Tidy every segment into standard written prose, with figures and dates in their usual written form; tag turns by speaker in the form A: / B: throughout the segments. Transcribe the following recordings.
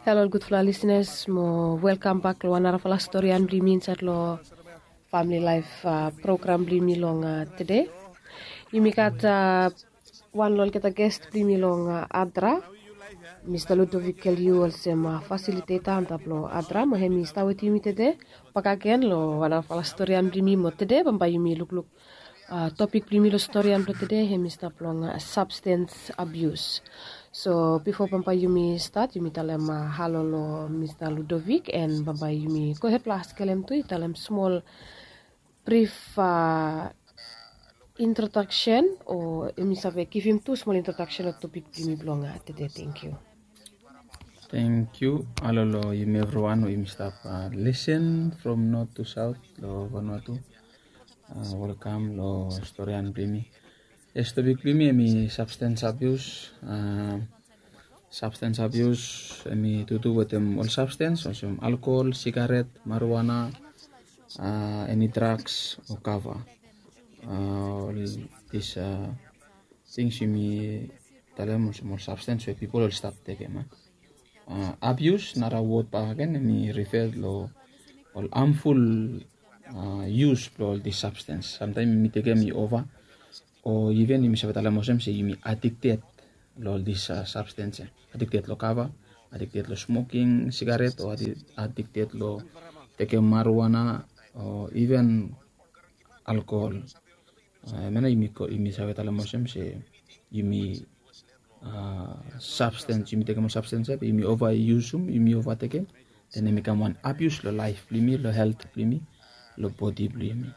A: Hello, good fellow listeners. Welcome back to another fala story and bring inside lo family life program bring me long today. You make at one lol kita guest bring me long Adra. Mr. Ludovic Keliu also facilitator and lo Adra. Mahemi sta with you today. Pakagen lo another fala story and bring me mo today. Bamba you me look. Topic bring me lo story and today. Hemi sta plong substance abuse. So before Bamba Yumi start, Yumi tell him hello lo Mr. Ludovic and Bamba Yumi go ahead plus tell him small brief introduction or Yumi give him two small introduction of topic Yumi blonga today. Thank you.
B: Thank you. Hello lo Yumi everyone who Yumi stop listen from north to south lo Vanuatu. Welcome lo Storian Primi. Topic Primi mi substance abuse. Substance abuse to do with all substance, also alcohol, cigarette, marijuana, any drugs or cover. All these things you tell them more substance where people will stop taking. Abuse, not a word back again, me refer to all harmful use of all this substance. Sometimes me take me over, or even me say me addicted. All this substance, addicted lo kava, addicted lo smoking cigarette, or addicted lo taking marijuana, or even alcohol. Mena imi sabe tala mosem se imi substance, imi take mo substance, imi overuse imi overtake, then imi come one abuse lo life plimi, lo health plimi, lo body plimi.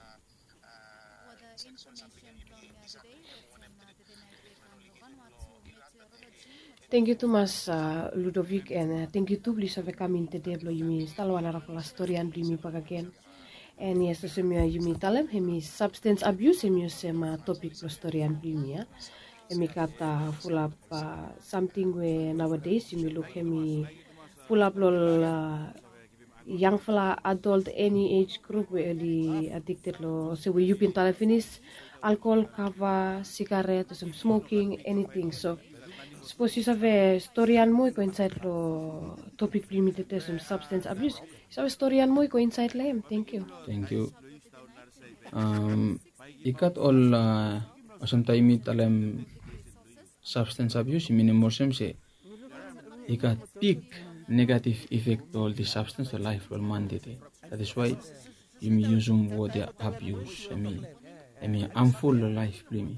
A: Thank you too much, Ludovic, and thank you too, please, for coming today. Yumi stalo another fala story and bring me back again. And yes, so Yumi talem hemi substance abuse hemi sema topic pro story and bring me. Hemi kata full up something where nowadays Yumi look hemi full up lol young fella adult any age group where early addicted lo. So we you been tala finish alcohol, cover, cigarette, some smoking, anything. So suppose you have a story and more go inside lo topic limited some substance abuse. So story and more go inside lem. Thank you.
B: Thank you. Ikat all sometimes talem substance abuse minimum se ikat big negative effect all the substance to life will mandate. That is why you use word abuse. I mean harmful life plimi.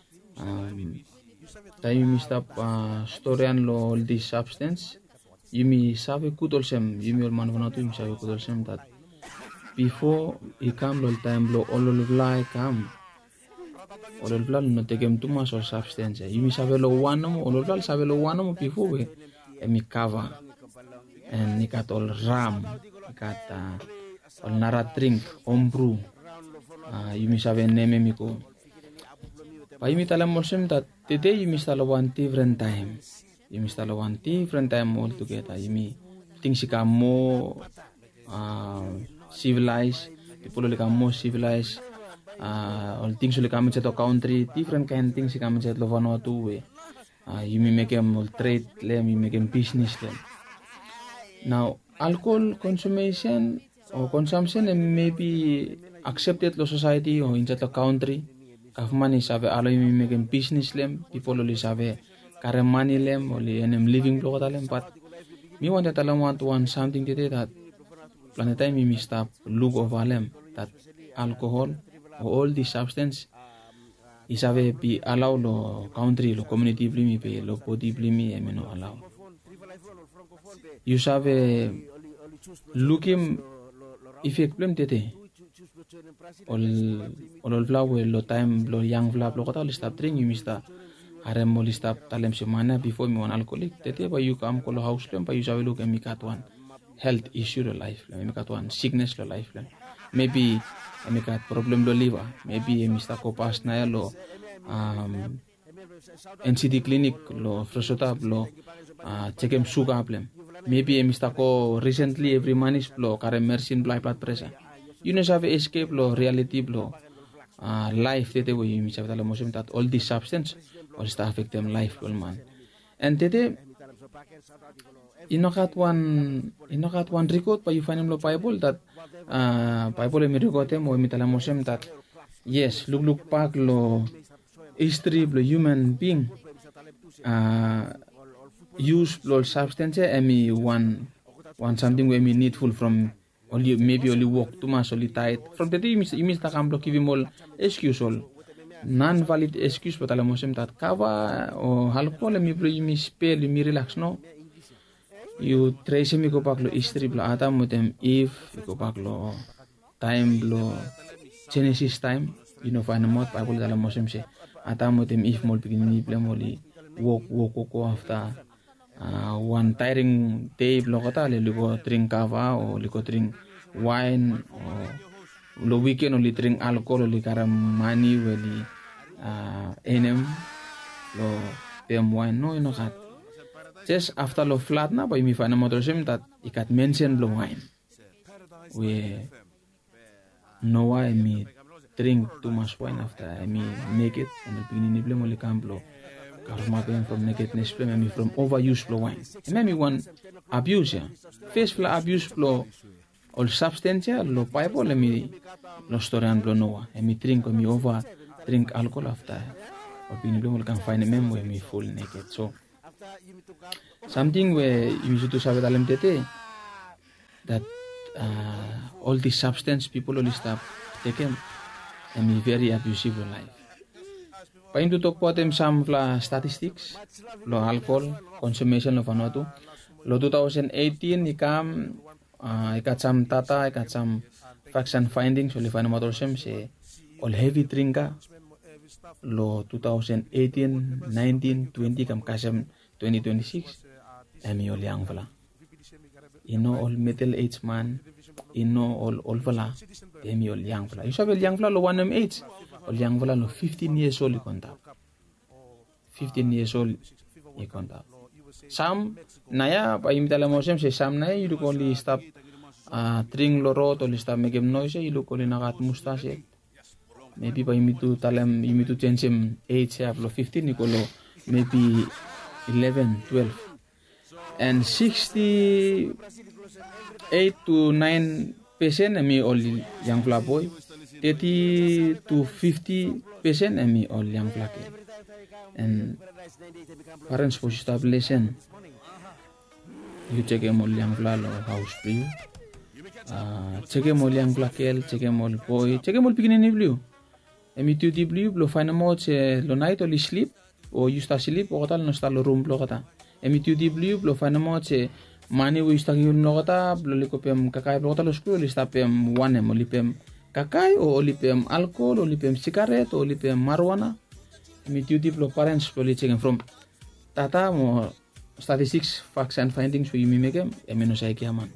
B: Tayo mi stop story and lo all this substance. You me sabe kudolsem. You me all man vanatu you sabe kudolsem that before he come lo time lo all vla come. All vla no tegem too much of substance. You me sabe lo one mo all vla sabe lo one mo before we mi cover and ni kat all ram kat all nara drink ombru. You me sabe name mi ko. Pa you me tell them that today you me start one different time. You me start one different time altogether. You me things become more civilized. People become more civilized. All things will come into the country. Different kind of things come into the Vanuatu way. You me make them all trade them. You make them business them. Now alcohol consumption or consumption may be accepted in society or in the country. Kafmani sabe alo yung making business lem, people only sabe kare money lem, only enem living block lem. But me want to want something today that planet time me stop look over them that alcohol or all these substance is sabe be allow lo country lo community blimi pe lo body blimi e no allow. You sabe looking effect blem today. All flower lo time lo young flower lo kata stop drink you mista harem mo stop talem semana before me one alcoholic tete ba you come ko lo house lem ba you sabe look mi kat one health issue lo life mi kat one sickness lo life lem maybe mi kat problem lo liver maybe mista ko pas na lo NCD clinic lo frosota lo check sugar problem maybe mista ko recently every month lo kare mersin blood pressure. You know, have escape lo reality lo life tete wo you misal tala mosem that all this substance all start affect them life lo man. And tete inokat one record pa you find in the Bible that Bible emi record mo emi tala mosem that yes look pak lo history lo human being use lo substance emi one something we emi needful from only maybe only walk too much only tight from the day you miss the camp give him all excuse all non-valid excuse but ala mosem that kava o halko le mi bro mi spell mi relax no you trace mi ko paklo history blo ata motem if ko paklo time blo Genesis time you know find mod Bible ala mosem se ata motem if mol begin ni blo moli walk after one tiring day blo kota le liko drink kava o liko drink wine or lo weekend only drink alcohol only karam money weli enem lo them wine no ino kat just after lo flat na by mi fana motorsim that ikat mention lo wine we no why me drink too much wine after I me make it and the beginning blame only camp lo karma pain from nakedness blame me from overuse lo wine and me one abuse ya face fla abuse lo all substance lo pipe le mi lo storan blo noa e mi drink mi over drink alcohol after or being able can find a mem where me full naked so something where you should to sabe dalem tete that all these substance people only stop taken and me very abusive life pain to talk about them some statistics lo alcohol consumption of anoto lo 2018 ikam I got some data, I got some facts and findings. Only find motor say all heavy drinker. Lo 2018, 19, 20 kam kasam 2026. Emi all young fella. You know all middle age man. You know all fella. Emi all young fella. You saw young fella lo 1 age. All young fella lo 15 years old you contact. 15 years old you contact. Some naya pa imitala mosem se some naya you look only stop drink lorot or stop make him noise you look only nakat mustache maybe pa imitu talam imitu change him age have lo 15 nikolo maybe 11 12 and 68 to 9% ami all young fla boy 30 to 50% ami all young fla girl and parents for establishing you check em all young fla lo house blue check em all young fla girl check em all boy check em all beginning blue emi tu di blue lo find mo che lo night only sleep or you start sleep o tal no sta lo room lo kata emi tu di blue lo find mo che mani we sta yun no kata lo likopem kakai lo tal school li sta pem one mo lipem kakai o lipem alcohol o lipem cigarette o lipem marijuana emi tu di lo parents lo check from tata mo statistics facts and findings we make em no sai kiaman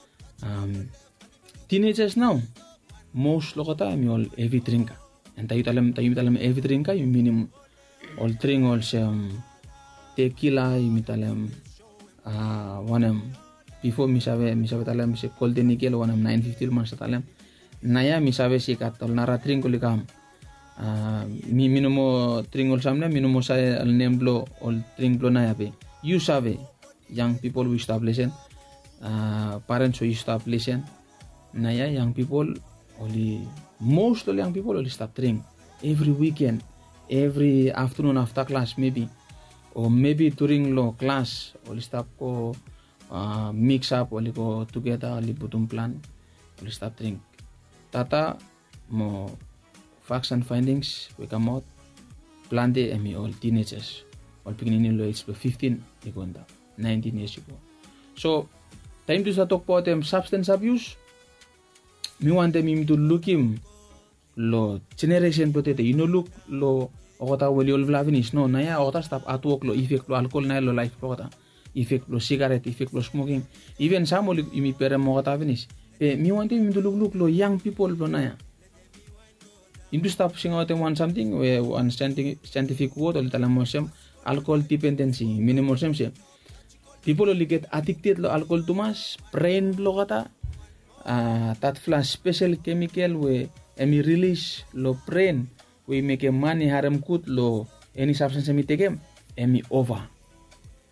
B: teenagers now most lo kata emi all heavy drinker and tayo talam heavy drinker you minimum all drink also tequila you talam one before misabe talam se cold nickel one 950 mas talam naya misabe si katol nara drink ko likam mi minumo drink all samne minumo sa al nemblo all drink blo naya be you sabe young people we establishing parents we establishing naya young people only most of young people only stop drink every weekend every afternoon after class maybe or maybe during low class only stop go mix up only go together only butum plan only stop drink tata mo facts and findings we come out plan de emi all teenagers all beginning low age 15 igonda 19 years ago so time to talk about them substance abuse me want them to look him lo generation potete you know look lo okota weli ol vlavinis no naya okota stop at work lo effect lo alcohol na lo life okota effect lo cigarette effect lo smoking even some ol imi pere mo okota vinis me want them to look lo young people lo naya into stop sing out one something we one scientific word ol talamosem alcohol dependency minimum sem people only get addicted lo alcohol too much brain lo kata that flash special chemical we emi release lo brain we make a money haram kut lo any substance emi take emi over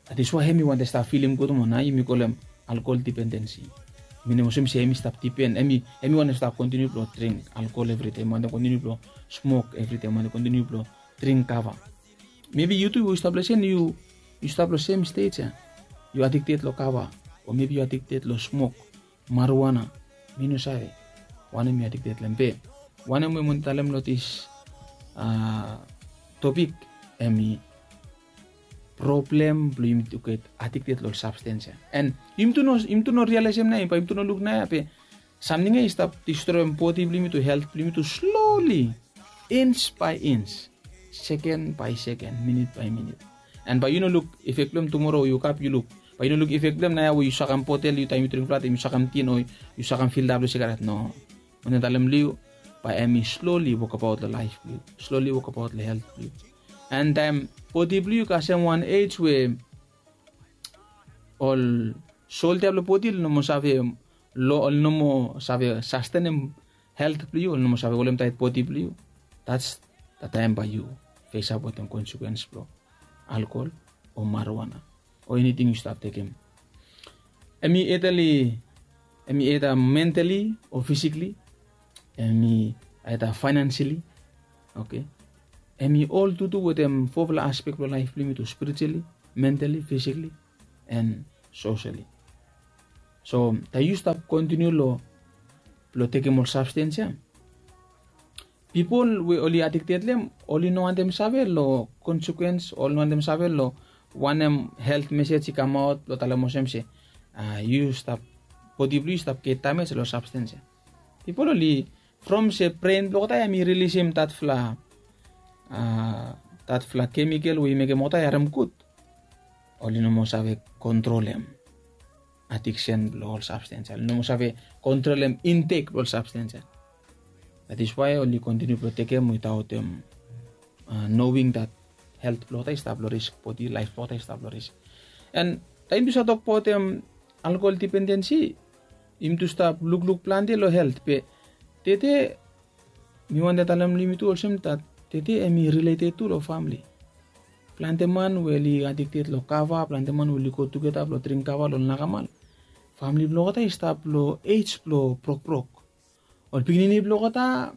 B: That is why hemi want to start feeling good mo na imi kolem alcohol dependency. Mine mo sim hemi stop depend. Hemi want to start continue to drink alcohol every time. Want to continue to smoke every time. Want to continue to drink kava. Maybe you too you establish the same stage. You addicted lo kava, or maybe you addicted lo smoke, marijuana. Mino sabe. One mi addicted lempe. One mo muntalem lo tis topic emi problem belum itu ke addicted lo substance. And im tu no realize na im tu no look na pe something is stop destroy body belum itu health belum itu slowly inch by inch, second by second, minute by minute. And by you know look effect them tomorrow you cap you look. By you know look effect them na you sakam potel you time you drink flat you sakam tin or you sakam fill double cigarette no. When dalam liu by me slowly walk about the life blue, slowly walk about the health blue. And body blue kasi one age where all soul table body no mo sabe lo no mo sabe sustain health blue no mo sabe golem tight body blue. That's the time by you face up with the consequence bro. Alcohol or marijuana or anything you start taking. Emi either mentally or physically. Emi either financially, okay. Emi all to do with them four aspect of life, limit to spiritually, mentally, physically, and socially. So they used to continue lo taking more substance. People we only addicted them, only know them sabe lo consequence, all know them sabe lo one health message come out lo tala mo semse. You stop body blue stop ke damage lo substance. People only from se brain lo kata mi release him that fla chemical we make mota yaram good. Only no mo sabe control him addiction lo substance. No mo sabe control him intake lo substance. That is why only continue to take him without knowing that health plot is stable risk, body life plot is stable risk. And time to sa talk po alcohol dependency, im to stop look plan de lo health pe tete mi wanda talam limitu olsem tat tete emi related to lo family. Plante man weli addicted lo kava, plante man weli go together lo drink kava lo nakamal. Family lo kata stop lo age lo prok. Or pinini blo kata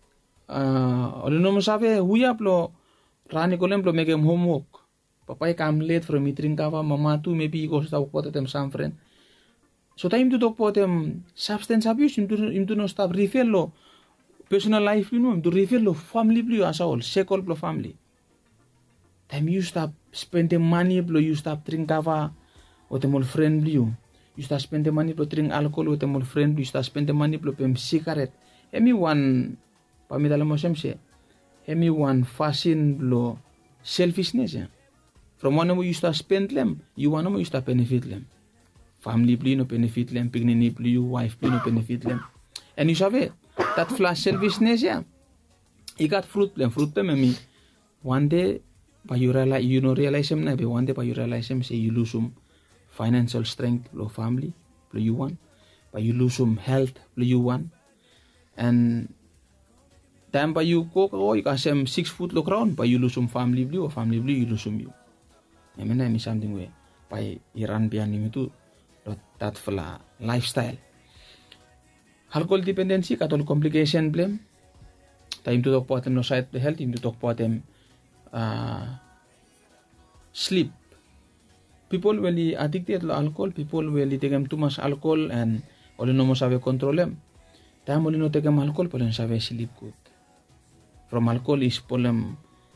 B: or no mo sabe huya blo rani kolem blo make homework. Papa come late from drink kava, mama too maybe goes to talk them some friend. So time to talk about them substance abuse into no stop refill lo personal life you know to refill lo family blue as all second blo family. Time you stop spending money blo you stop drink kava or the more friend blue. You start spend the money to drink alcohol with them friend. You start spend the money to pay cigarette. Emi one, pamidala mo semse. Emi one fashion blow selfishness. From one mo you start spend them, you one mo you start benefit them. Family play no benefit them, pignini play you wife play no benefit them. And you sabe that flash selfishness yeah. You got fruit them emi. One day, by you realize them na be one day by you realize them say you lose some financial strength lo family lo you want, but you lose some health lo you want, and time by you go you got some 6 foot lo crown, but you lose some family blue or family blue you lose some you. I mean that is something where by Iran beyond him too that fla lifestyle. Alcohol dependency katol complication blame. Time to talk about them no side the health, time to talk about them sleep. People will addicted to alcohol, people will take too much alcohol and only no more sabe control them. Time only no take alcohol, but sabe sleep good. From alcohol is problem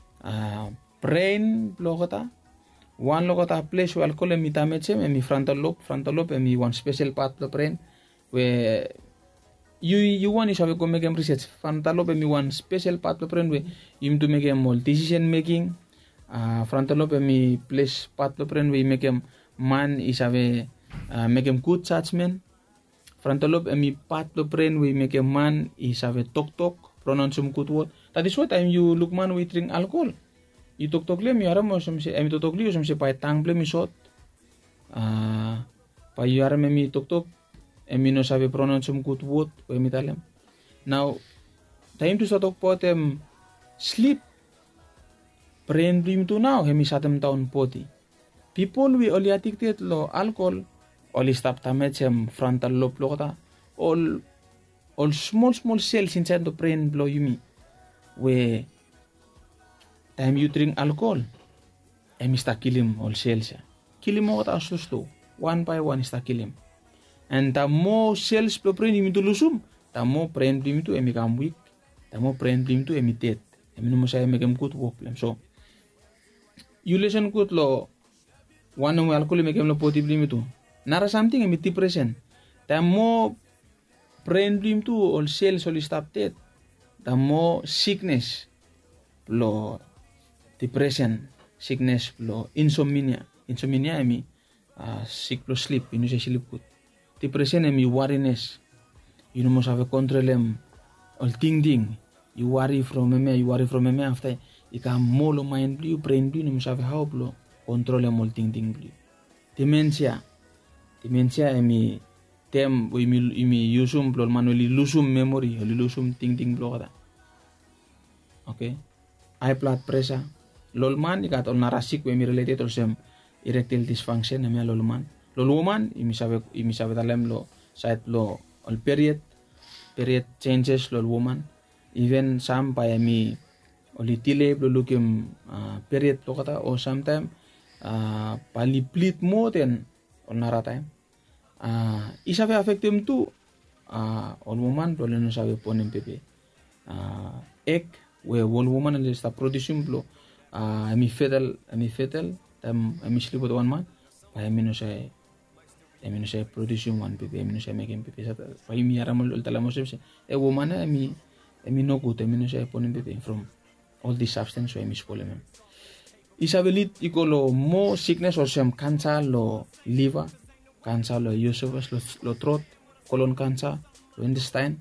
B: brain logota. One logota place where alcohol emi damage emi frontal lobe emi one special part of the brain where you want is have go make research. Frontal lobe emi one special part of the brain where you to make more decision making. Frontal lobe mi place part of brain we make him man is have make him good judgment. Frontal lobe mi part of brain we make a man is have talk pronounce some good word. That is what time you look man we drink alcohol. You talk le mi aram some say emi talk le some say by tang ble mi shot. Pa you aram mi talk emi no sabe pronounce some good word we mi talem. Now time to talk about sleep. Brain dream to now hemi satem taon poti. people we oli addicted lo alcohol oli stop tamechem frontal lobe lo kata all small cells inside the brain blow yumi we time you drink alcohol start kill him all cells kill him kata slow one by one start kill him and the more cells blow brain yumi to lusum the more brain yumi to become weak the more brain yumi to dead no mo say make good problem so you listen good lo one mo alcohol make lo positive yumi to nara something depression the more brain dream to all cells all stop dead the more sickness lo depression sickness lo insomnia sick lo sleep you know say sleep good depression worriness you know must have a control all ding you worry from me after you can more mind blue brain blue you must have how blow control all ding blue dementia tem imi usum blol manually lusum memory lusum ting blow kada okay high blood pressure lolman ikat ol narasik we related to some erectile dysfunction namanya lolwoman imi sabe talem lo side lo all period changes lolwoman even some by mi olitile lo lukim period lo kata or sometime pali bleed more than on naratai isabe affectem tu on woman lo no sabe ponem pepe egg we wol woman and sta producing blo ami fetal ami sleep with one man pa ami no say producing one pepe ami no say making pepe sa pa mi aramol talamos e woman ami no good ami no say ponem pepe from all this substance so ami spolem isabelit ikolo mo sickness or some cancer lo liver cancer lo esophagus lo throat colon cancer lo intestine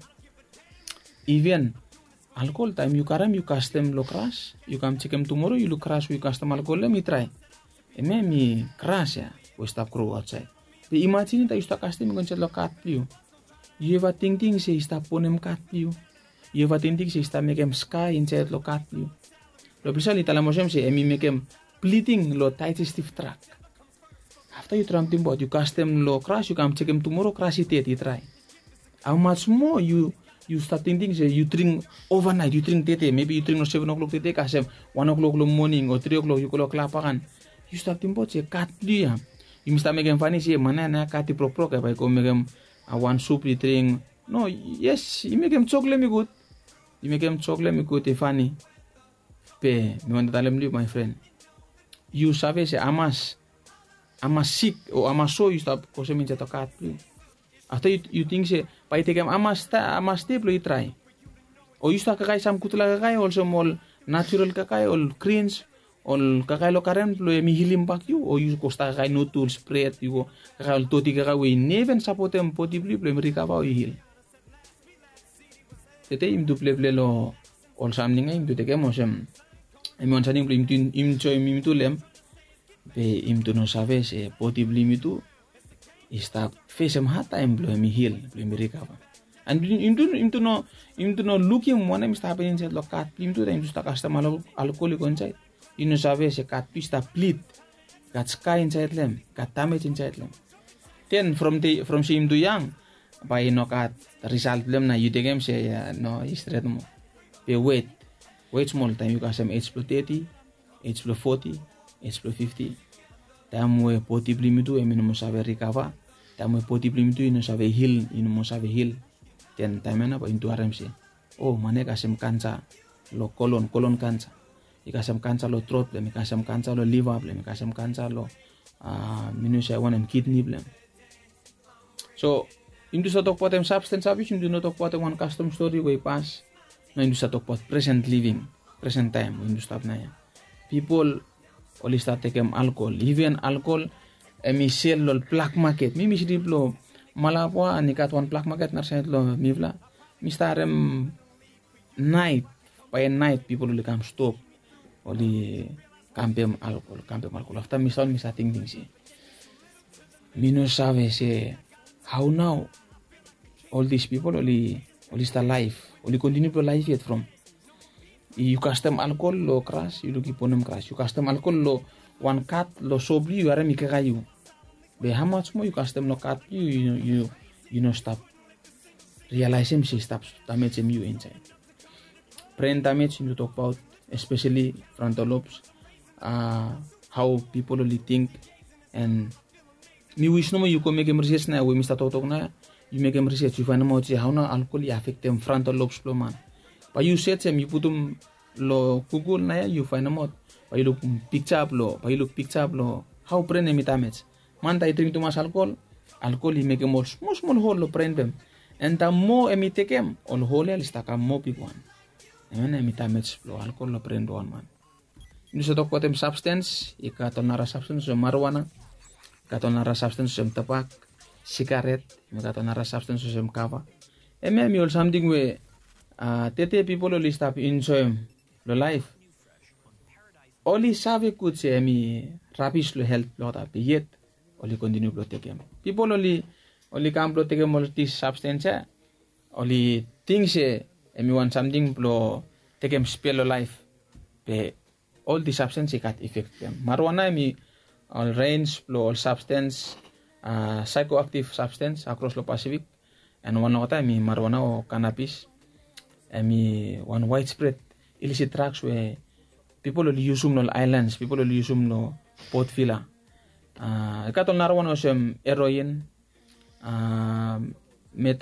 B: even alcohol time you custom lo crash you come chicken tomorrow you look crash you custom alcohol let me try mi crash ya we stop grow outside the imagine that you start custom concept lo cat you ever thinking say stop ponem cat you ever thinking say stop make sky inside lo cat you lo bisa li talamosem say make bleeding lo digestive tract after you try about you custom lo crash you come check him tomorrow crash it you try how much more you start thinking say you drink overnight you drink tete maybe you drink no 7 o'clock tete kasem 1 o'clock lo morning or 3 o'clock you call klapakan you start thinking about say cat dia you must make funny say mana na cat pro ka by ko make one soup you drink no yes you make him chocolate me good funny pe me want talem li my friend you sabe say amas sick or amaso you stop consuming that cat please after you think say by take amas step you try or you start kakai sam kutla kakai also more natural kakai or greens or kakai lo karen lo mi healing back you or you costa kakai no tool spread you kakai toti kakai we never support them positively lo recover you heal tete im du play lo all something im du take mosem im on saning im joy mi tu lem be im tu no sabe se positively mi tu stop face hard time blow me heal blow me recover and im tu no looking one im stop in lo cat im tu time sta customer alcoholic inside you know sabe se cat pista bleed got sky inside them got damage inside them then from him to young by no cat result them na you take him say no straight mo be wait small time you got some age plus 30 age plus 40 age plus 50 time we positively mi tu no sabe recover time we positively mi tu no sabe heal no sabe heal then time na pa into RMC oh mane kasem cancer lo colon cancer ikasem cancer lo throat blem ikasem cancer lo liver blem ikasem cancer lo minusya one kidney blem so into sa talk about substance abuse into no talk about one custom story way pass no into sa talk about present living present time into stop na ya people only start taking alcohol even alcohol mi sell lo black market mi sidip lo malapwa anikat one black market na sa lo mivla mi starem night by night people will come stop only campem alcohol after mi starting things mi no sabe say how now all these people only start life only continue to life yet from you custom alcohol lo crash you keep on crash you custom alcohol lo one cut lo sobli you are mi kakayu. Be how much more you custom lo cut you know stop. Realize him she stops damage him you inside. Brain damage you talk about, especially frontal lobes, how people only think, and me wish no you can make him research na we Mr. Totok na you make him research you find out how na alcohol affect them frontal lobes flow man. But you search him you put him lo Google na you find out. But you look picture up lo how brain him damage. Man I drink too much alcohol he make a more small hole lo brain them. And the more emi take him all hole listaka more big one. And emi damage lo alcohol lo brain one man. Ini sudah kuatem substance, ika tonara substance so marijuana, katonara substance so tapak, cigarette, katonara substance so kava. Emi all something we tete people only stop enjoy lo life. Only save could say emi rubbish lo health lo tapi yet only continue lo take him. People only come lo take him all this substance, only things emi want something lo take him spell lo life. Be all the substance got effect them. Marijuana all range all substance psychoactive substance across the Pacific, and one of them marijuana or cannabis. One widespread illicit drugs where people will use them on islands, people will use them no Port Vila. Katol marijuana was heroin,